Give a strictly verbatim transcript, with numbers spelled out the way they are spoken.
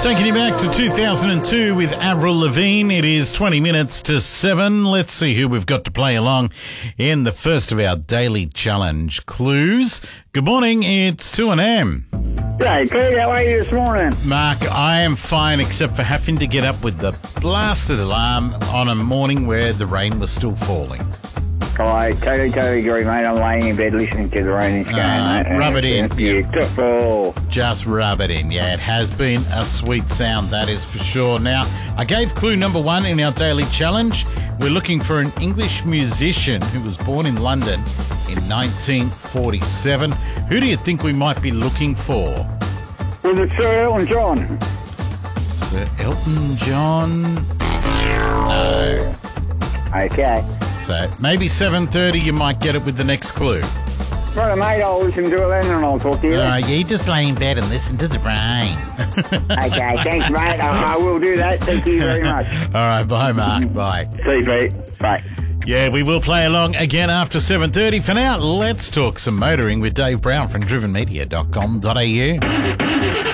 Taking you back to two thousand two with Avril Lavigne. It is twenty minutes to seven. Let's see who we've got to play along in the first of our daily challenge clues. Good morning, it's two and M. Hey, Pete, how are you this morning? Mark, I am fine except for having to get up with the blasted alarm on a morning where the rain was still falling. I totally, totally agree, mate. I'm laying in bed listening to the rain is going, Uh, mate. rub it in. Beautiful. Just rub it in. Yeah, it has been a sweet sound, that is for sure. Now, I gave clue number one in our daily challenge. We're looking for an English musician who was born in London in nineteen forty-seven. Who do you think we might be looking for? Was it Sir Elton John? Sir Elton John? No. Okay. So maybe seven thirty you might get it with the next clue. Right, mate, I'll listen to it then and I'll talk to you. Uh, you just lay in bed and listen to the rain. Okay, thanks, mate. I, I will do that. Thank you very much. All right, bye, Mark. Bye. See you, Pete. Bye. Yeah, we will play along again after seven thirty. For now, let's talk some motoring with Dave Brown from driven media dot com dot a u.